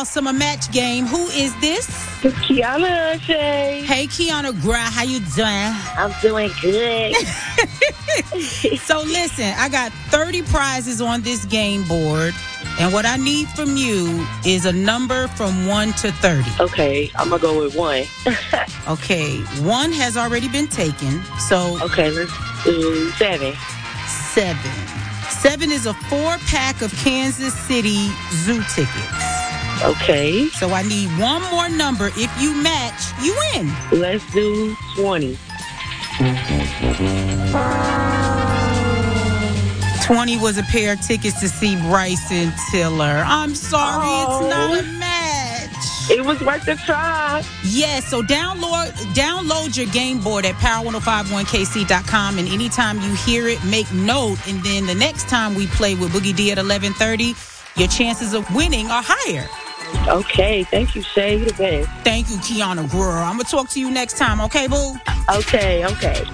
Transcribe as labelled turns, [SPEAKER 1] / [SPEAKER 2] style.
[SPEAKER 1] summer match game. Who is this?
[SPEAKER 2] It's Kiana Shay.
[SPEAKER 1] Hey, Kiana Gra, how you doing?
[SPEAKER 2] I'm doing good.
[SPEAKER 1] So listen, I got 30 prizes on this game board, and what I need from you is a number from 1 to 30.
[SPEAKER 2] Okay, I'm going to go with 1.
[SPEAKER 1] Okay, 1 has already been taken, so...
[SPEAKER 2] Okay, let's do 7.
[SPEAKER 1] 7. 7 is a 4-pack of Kansas City Zoo tickets.
[SPEAKER 2] Okay.
[SPEAKER 1] So I need one more number. If you match, you win.
[SPEAKER 2] Let's do 20.
[SPEAKER 1] 20 was a pair of tickets to see Bryson Tiller. I'm sorry, It's not a match.
[SPEAKER 2] It was worth a try.
[SPEAKER 1] Yes, so download your game board at power1051kc.com, and anytime you hear it, make note, and then the next time we play with Boogie D at 11:30, your chances of winning are higher.
[SPEAKER 2] Okay, thank you, Shay. You're the best.
[SPEAKER 1] Thank you, Kiana Girl. I'm going to talk to you next time, okay, boo?
[SPEAKER 2] Okay.